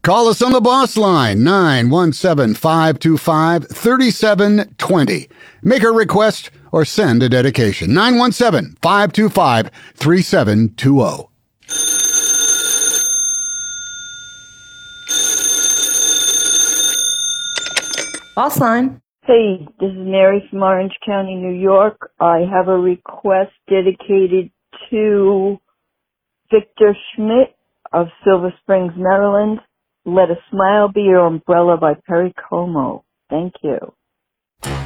Call us on the boss line, 917-525-3720. Make a request or send a dedication, 917-525-3720. Boss line. Hey, this is Mary from Orange County, New York. I have a request dedicated to Victor Schmidt of Silver Springs, Maryland. Let a Smile Be Your Umbrella by Perry Como. Thank you.